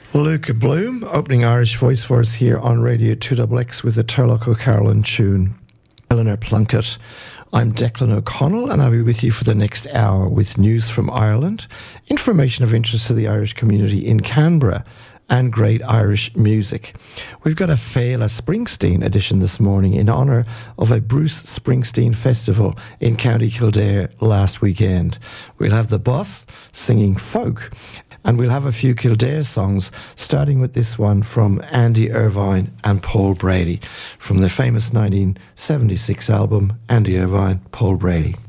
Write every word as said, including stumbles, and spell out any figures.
Luca Bloom, opening Irish voice for us here on Radio two X X with the Turlough O'Carolan tune, Eleanor Plunkett. I'm Declan O'Connell, and I'll be with you for the next hour with news from Ireland, information of interest to the Irish community in Canberra, and great Irish music. We've got a Féile Springsteen edition this morning in honour of a Bruce Springsteen festival in County Kildare last weekend. We'll have the Boss singing folk, and we'll have a few Kildare songs, starting with this one from Andy Irvine and Paul Brady, from the famous nineteen seventy-six album, Andy Irvine, Paul Brady.